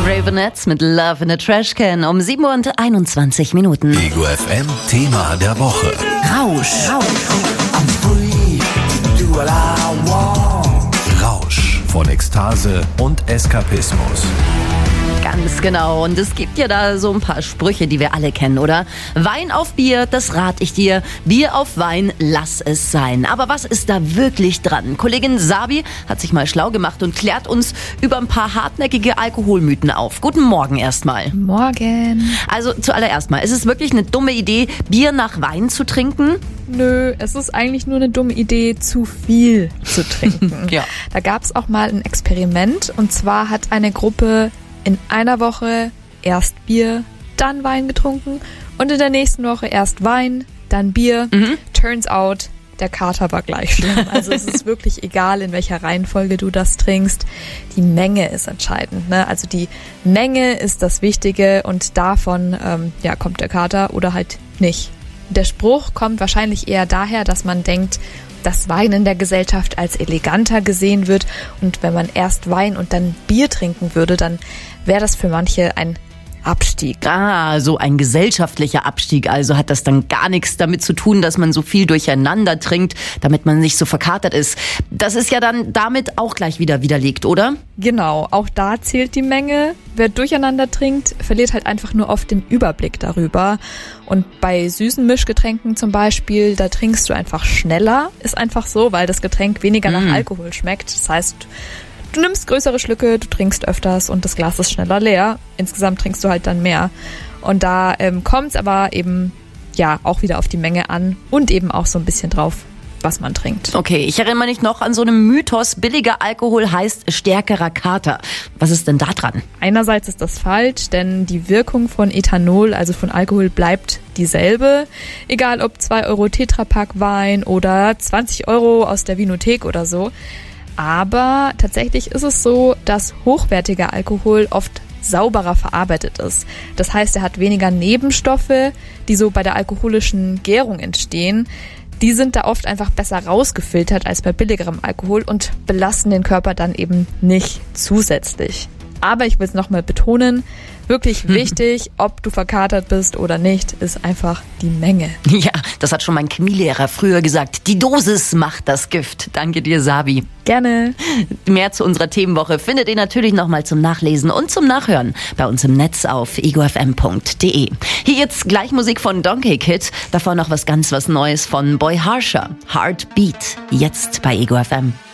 Ravenettes mit Love in a Trash Can um 7:21 Minuten. Ego FM Thema der Woche. Rausch. Rausch von Ekstase und Eskapismus. Ganz genau. Und es gibt ja da so ein paar Sprüche, die wir alle kennen, oder? Wein auf Bier, das rat ich dir. Bier auf Wein, lass es sein. Aber was ist da wirklich dran? Kollegin Sabi hat sich mal schlau gemacht und klärt uns über ein paar hartnäckige Alkoholmythen auf. Guten Morgen erstmal. Morgen. Also zuallererst mal, ist es wirklich eine dumme Idee, Bier nach Wein zu trinken? Nö, es ist eigentlich nur eine dumme Idee, zu viel zu trinken. Ja. Da gab es auch mal ein Experiment, und zwar hat eine Gruppe in einer Woche erst Bier, dann Wein getrunken und in der nächsten Woche erst Wein, dann Bier. Turns out, der Kater war gleich schlimm. Also es ist wirklich egal, in welcher Reihenfolge du das trinkst. Die Menge ist entscheidend, ne? Also die Menge ist das Wichtige, und davon kommt der Kater oder halt nicht. Der Spruch kommt wahrscheinlich eher daher, dass man denkt, dass Wein in der Gesellschaft als eleganter gesehen wird, und wenn man erst Wein und dann Bier trinken würde, dann wäre das für manche ein Abstieg. Ah, so ein gesellschaftlicher Abstieg. Also hat das dann gar nichts damit zu tun, dass man so viel durcheinander trinkt, damit man nicht so verkatert ist. Das ist ja dann damit auch gleich wieder widerlegt, oder? Genau, auch da zählt die Menge. Wer durcheinander trinkt, verliert halt einfach nur oft den Überblick darüber. Und bei süßen Mischgetränken zum Beispiel, da trinkst du einfach schneller. Ist einfach so, weil das Getränk weniger nach Alkohol schmeckt. Das heißt, du nimmst größere Schlücke, du trinkst öfters und das Glas ist schneller leer. Insgesamt trinkst du halt dann mehr. Und da kommt es aber eben auch wieder auf die Menge an und eben auch so ein bisschen drauf, was man trinkt. Okay, ich erinnere mich noch an so einen Mythos, billiger Alkohol heißt stärkerer Kater. Was ist denn da dran? Einerseits ist das falsch, denn die Wirkung von Ethanol, also von Alkohol, bleibt dieselbe. Egal ob 2 Euro Tetrapack Wein oder 20 Euro aus der Vinothek oder so. Aber tatsächlich ist es so, dass hochwertiger Alkohol oft sauberer verarbeitet ist. Das heißt, er hat weniger Nebenstoffe, die so bei der alkoholischen Gärung entstehen. Die sind da oft einfach besser rausgefiltert als bei billigerem Alkohol und belasten den Körper dann eben nicht zusätzlich. Aber ich will es nochmal betonen, wirklich wichtig, ob du verkatert bist oder nicht, ist einfach die Menge. Ja, das hat schon mein Chemielehrer früher gesagt. Die Dosis macht das Gift. Danke dir, Sabi. Gerne. Mehr zu unserer Themenwoche findet ihr natürlich nochmal zum Nachlesen und zum Nachhören bei uns im Netz auf egofm.de. Hier jetzt gleich Musik von Donkey Kid, davor noch was Neues von Boy Harsher. Heartbeat, jetzt bei Ego FM.